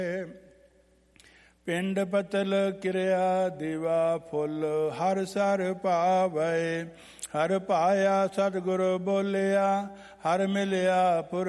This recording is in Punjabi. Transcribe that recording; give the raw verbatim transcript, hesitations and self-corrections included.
ਪਿੰਡ ਪਤਲ ਕਿਰਿਆ ਦੀਵਾ ਫੁੱਲ ਹਰ ਸਰ ਭਾਵੈ। ਹਰ ਪਾਇਆ ਸਤਿਗੁਰ ਬੋਲਿਆ ਹਰ ਮਿਲਿਆ ਪੁਰ